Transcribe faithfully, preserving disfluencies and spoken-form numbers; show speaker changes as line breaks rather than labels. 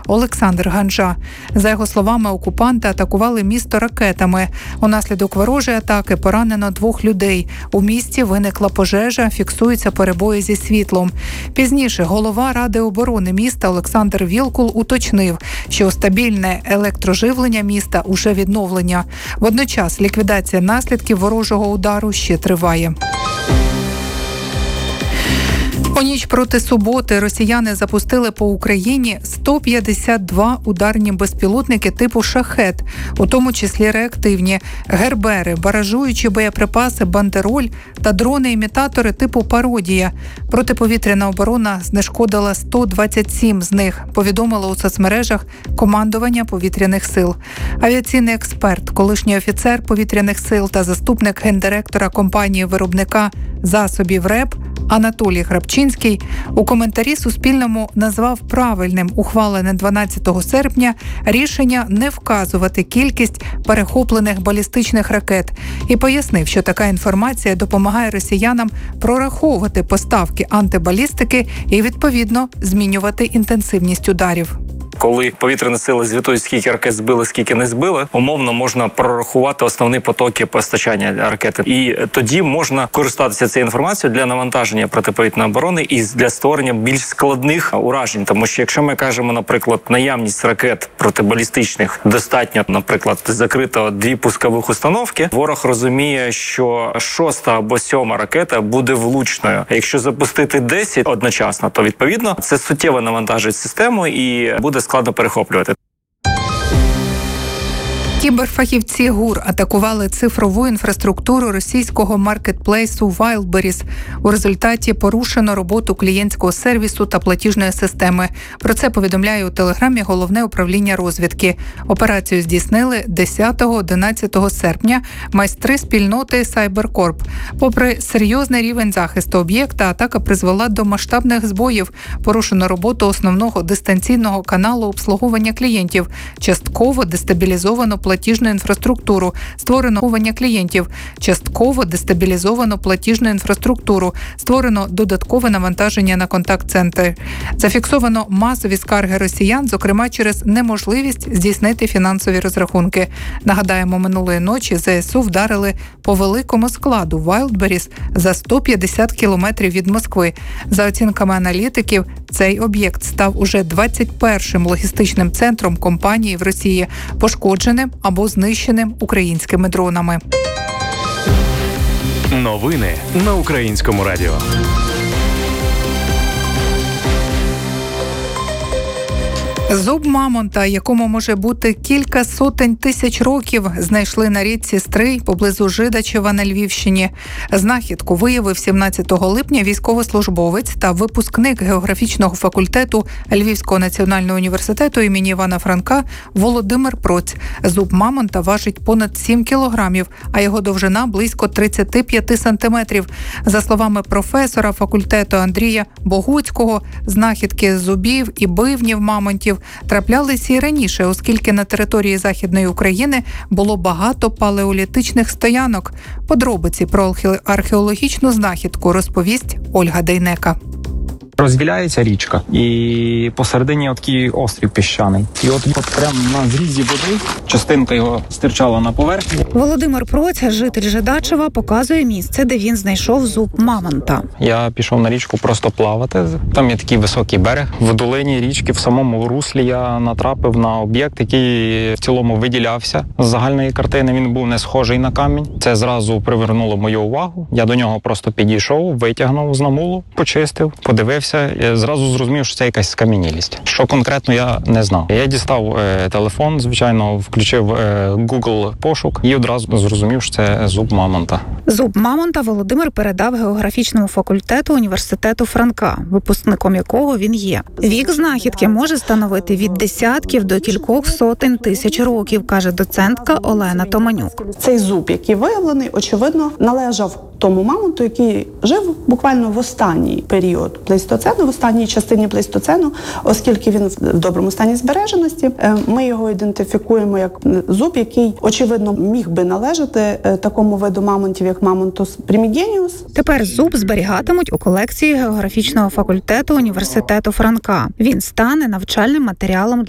Олександр Ганжа. За його словами, окупанти атакували місто ракетами. Унаслідок ворожої атаки поранено двох людей. У місті виникла пожежа, фіксуються перебої зі світлом. Пізніше голова Ради оборони міста Олександр Вілкул уточнив, що стабільне електроживлення міста уже відновлення. Водночас ліквідація наслідків ворожого удару ще триває. У ніч проти суботи росіяни запустили по Україні сто п'ятдесят два ударні безпілотники типу «Шахед», у тому числі реактивні, гербери, баражуючі боєприпаси «Бандероль» та дрони-імітатори типу «Пародія». Протиповітряна оборона знешкодила сто двадцять сім з них, повідомило у соцмережах командування повітряних сил. Авіаційний експерт, колишній офіцер повітряних сил та заступник гендиректора компанії-виробника засобів РЕП Анатолій Грабчинський у коментарі Суспільному назвав правильним ухвалене дванадцятого серпня рішення не вказувати кількість перехоплених балістичних ракет і пояснив, що така інформація допомагає росіянам прораховувати поставки антибалістики і, відповідно, змінювати інтенсивність ударів.
Коли повітряні сили звітують, скільки ракет збили, скільки не збили, умовно можна прорахувати основні потоки постачання ракети. І тоді можна користатися цією інформацією для навантаження протиповітряної оборони і для створення більш складних уражень. Тому що якщо ми кажемо, наприклад, наявність ракет протибалістичних достатньо, наприклад, закрито дві пускових установки, ворог розуміє, що шоста або сьома ракета буде влучною. А якщо запустити десять одночасно, то відповідно це суттєво навантажить систему і буде складно перехоплювати.
Кіберфахівці ГУР атакували цифрову інфраструктуру російського маркетплейсу Wildberries. У результаті порушено роботу клієнтського сервісу та платіжної системи. Про це повідомляє у Телеграмі Головне управління розвідки. Операцію здійснили десятого-одинадцятого серпня майстри спільноти CyberCorp. Попри серйозний рівень захисту об'єкта, атака призвела до масштабних збоїв. Порушено роботу основного дистанційного каналу обслуговування клієнтів. Частково дестабілізовано платіжну інфраструктуру, створено обслуговування клієнтів, частково дестабілізовано платіжну інфраструктуру, створено додаткове навантаження на контакт-центр. Зафіксовано масові скарги росіян, зокрема через неможливість здійснити фінансові розрахунки. Нагадаємо, минулої ночі ЗСУ вдарили по великому складу Wildberries за сто п'ятдесят кілометрів від Москви. За оцінками аналітиків, цей об'єкт став уже двадцять першим логістичним центром компанії в Росії, пошкодженим або знищеним українськими дронами.
Новини на Українському радіо.
Зуб мамонта, якому може бути кілька сотень тисяч років, знайшли на річці Стрий поблизу Жидачева на Львівщині. Знахідку виявив сімнадцятого липня військовослужбовець та випускник географічного факультету Львівського національного університету імені Івана Франка Володимир Проць. Зуб мамонта важить понад сім кілограмів, а його довжина близько тридцять п'ять сантиметрів. За словами професора факультету Андрія Богуцького, знахідки зубів і бивнів мамонтів траплялися і раніше, оскільки на території Західної України було багато палеолітичних стоянок. Подробиці про археологічну знахідку розповість Ольга Дейнека.
Розділяється річка, і посередині такий острів піщаний. І от, от прямо на зрізі води частинка його стирчала на поверхні.
Володимир Проць, житель Жидачева, показує місце, де він знайшов зуб мамонта.
Я пішов на річку просто плавати. Там є такий високий берег. В долині річки, в самому руслі я натрапив на об'єкт, який в цілому виділявся з загальної картини. Він був не схожий на камінь. Це зразу привернуло мою увагу. Я до нього просто підійшов, витягнув з намулу, почистив, подивився. Я зразу зрозумів, що це якась скам'янілість. Що конкретно, я не знав. Я дістав е, телефон, звичайно, включив е, Google пошук і одразу зрозумів, що це зуб мамонта.
Зуб мамонта Володимир передав географічному факультету університету Франка, випускником якого він є. Вік знахідки може становити від десятків до кількох сотень тисяч років, каже доцентка Олена Томанюк.
Цей зуб, який виявлений, очевидно, належав тому мамонту, який жив буквально в останній період плейстоцену, в останній частині плейстоцену, оскільки він в доброму стані збереженості. Ми його ідентифікуємо як зуб, який, очевидно, міг би належати такому виду мамонтів, як мамонтус примігеніус.
Тепер зуб зберігатимуть у колекції географічного факультету університету Франка. Він стане навчальним матеріалом